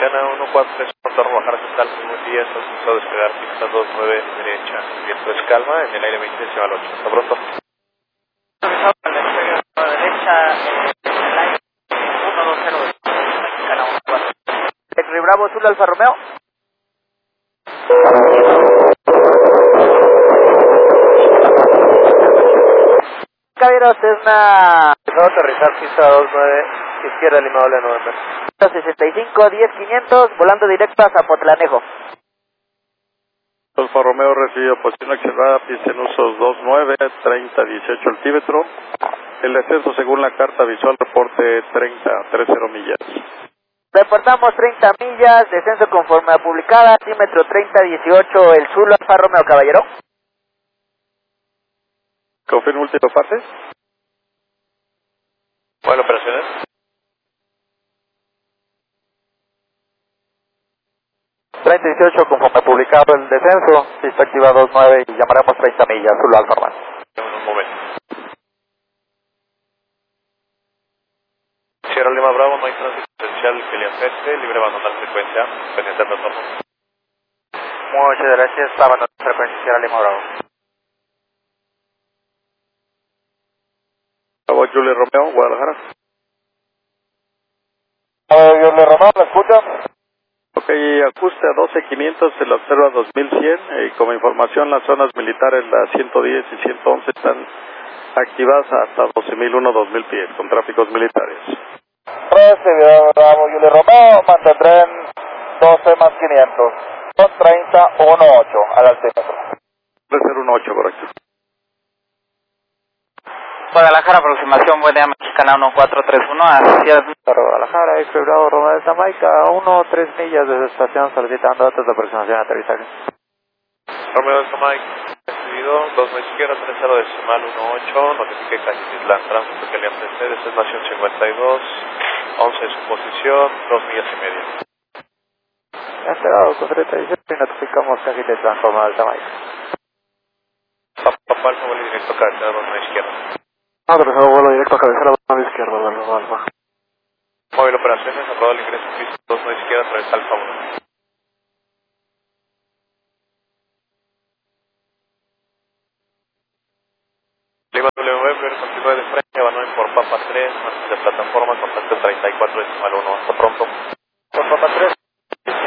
Mexicana 143, Puerto Guadalajara Central, muy buen día, está autorizado a despegar pista 29 derecha, viento es calma, en el aire 20 decimal 8, hasta pronto. Derecha, en el aire 120, Mexicana 14. Henry Bravo, Zulu Alfa Romeo. Caballeros, es una... Empezamos a aterrizar pista 29, izquierda Lima doble November. 65, 10, 500, volando directo a Zapotlanejo. Alfa Romeo recibió posición observada, pista en usos 29, 30, 18 altímetro. El descenso según la carta visual reporte 30 millas. Reportamos 30 millas, descenso conforme a publicada, altímetro 30, 18, el Zulu Alfa Romeo, caballero. Confirmo último pase. Bueno, operaciones. Treinta 18 conforme publicado el descenso, pista activa 29 y llamaremos 30 millas, Zulu Alfa Romeo. En un momento. Sierra Lima Bravo, no hay tránsito potencial que le afecte, libre abandonar frecuencia, pendiente de retorno. Muchas gracias, abandonar frecuencia Sierra Lima Bravo. Bravo Julie Romeo, Guadalajara. Julie Romeo, ¿me escucha? Ok, ajuste a 12.500, se lo observa 2100 y como información las zonas militares, las 110 y 111 están activadas hasta 12.001-2.000 pies con tráficos militares. Recibido, Bravo, Julie Romeo, mantendré en 12 más 500, son 3018 al altímetro. 3018, correcto. Guadalajara, aproximación, buen día, Mexicana 1431, hacia Guadalajara, X Bravo, Romeo de Jamaica, 1-3 millas desde estación, solicitando datos de aproximación y aterrizaje. Romeo de Jamaica, recibido, 2 no izquierda, 30 decimal 18, notifique Cajititlán, tránsito que le antecede, es Nación 52, 11 su posición, 2 millas y media. Enterado con 37 y notificamos Cajititlán, Romeo de Jamaica. Papá Alfa, vuelo directo, cabecera 2 no izquierda. Aterrizado, vuelo directo a cabecera 2 a la izquierda, vuelo Alfa. Móvil operaciones, aprobado el ingreso, pista 2 no izquierda, través Alfa 1. Lima W, continúe de frente, abandonen por Papa 3, margen de plataforma, contacto 34 decimal 1.